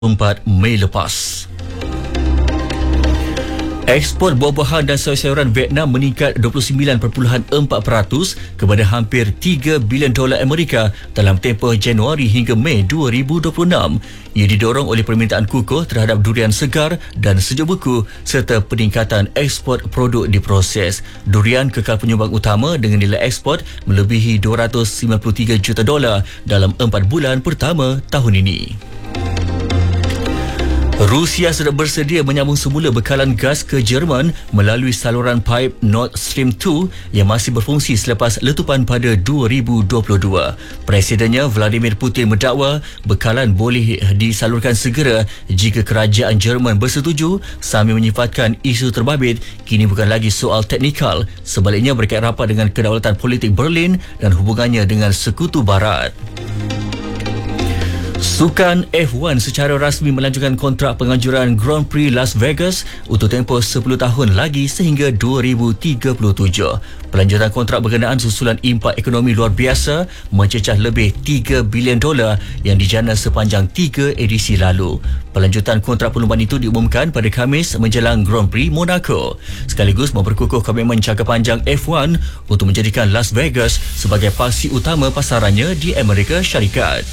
4 Mei lepas. Ekspor buah-buahan dan sayur-sayuran Vietnam meningkat 29.4% kepada hampir $3 bilion Amerika dalam tempoh Januari hingga Mei 2026. Ia didorong oleh permintaan kukuh terhadap durian segar dan sejuk beku serta peningkatan ekspor produk diproses. Durian kekal penyumbang utama dengan nilai ekspor melebihi $293 juta dalam 4 bulan pertama tahun ini. Rusia sudah bersedia menyambung semula bekalan gas ke Jerman melalui saluran paip Nord Stream 2 yang masih berfungsi selepas letupan pada 2022. Presidennya Vladimir Putin mendakwa bekalan boleh disalurkan segera jika kerajaan Jerman bersetuju sambil menyifatkan isu terbabit kini bukan lagi soal teknikal. Sebaliknya berkait rapat dengan kedaulatan politik Berlin dan hubungannya dengan Sekutu Barat. Sukan F1 secara rasmi melanjutkan kontrak penganjuran Grand Prix Las Vegas untuk tempoh 10 tahun lagi sehingga 2037. Pelanjutan kontrak berkenaan susulan impak ekonomi luar biasa mencecah lebih $3 bilion yang dijana sepanjang 3 edisi lalu. Pelanjutan kontrak perlumbaan itu diumumkan pada Khamis menjelang Grand Prix Monaco, sekaligus memperkukuh komitmen jangka panjang F1 untuk menjadikan Las Vegas sebagai paksi utama pasarannya di Amerika Syarikat.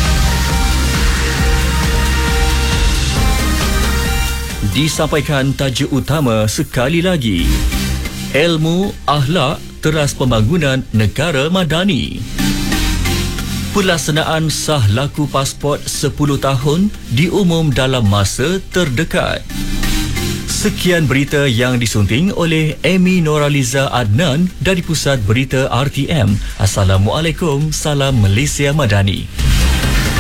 Disampaikan tajuk utama sekali lagi. Ilmu Akhlak Teras Pembangunan Negara Madani. Pelaksanaan sah laku pasport 10 tahun diumum dalam masa terdekat. Sekian berita yang disunting oleh Amy Noraliza Adnan dari Pusat Berita RTM. Assalamualaikum, salam Malaysia Madani.